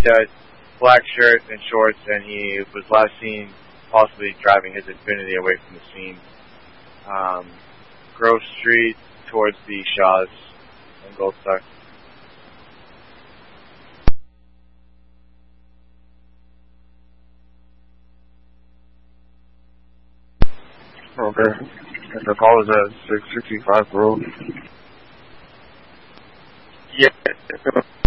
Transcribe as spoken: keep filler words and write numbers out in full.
uh, black shirt and shorts, and he was last seen possibly driving his Infiniti away from the scene. Um, Grove Street towards the Shaws and Gold Star. Okay. And the call is at six sixty-five Grove. Yeah.